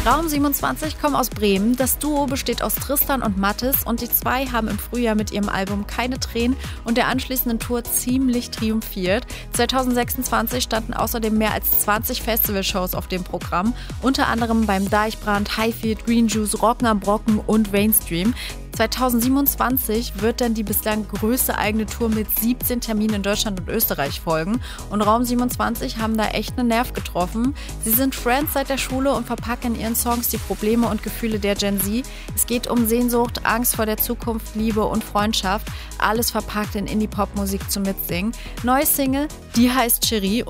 Raum 27 kommen aus Bremen. Das Duo besteht aus Tristan und Mathis und die zwei haben im Frühjahr mit ihrem Album Keine Tränen und der anschließenden Tour ziemlich triumphiert. 2026 standen außerdem mehr als 20 Festivalshows auf dem Programm, unter anderem beim Deichbrand, Highfield, Green Juice, Rocken am Brocken und Mainstream. 2027 wird dann die bislang größte eigene Tour mit 17 Terminen in Deutschland und Österreich folgen. Und Raum 27 haben da echt einen Nerv getroffen. Sie sind Friends seit der Schule und verpacken in ihren Songs die Probleme und Gefühle der Gen Z. Es geht um Sehnsucht, Angst vor der Zukunft, Liebe und Freundschaft. Alles verpackt in Indie-Pop-Musik zum Mitsingen. Neue Single, die heißt Cherie